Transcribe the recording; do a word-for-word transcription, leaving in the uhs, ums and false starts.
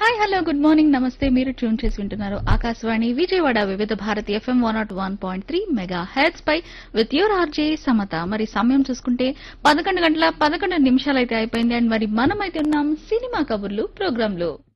Hi hello good morning నమస్తే మీరు tune చేసి వింటున్నారు ఆకాశవాణి విజయవాడ వివిధ Bharati FM one not one point three mega heads pi with your RJ Samata. మరి సమయం చూసుకుంటే పదకొండు గంటల పదకొండు నిమిషాలు అయితే అయిపోయింది. అండ్ మరి మనమైతే ఉన్నాం సినిమా కబుర్లు ప్రోగ్రామ్ లో.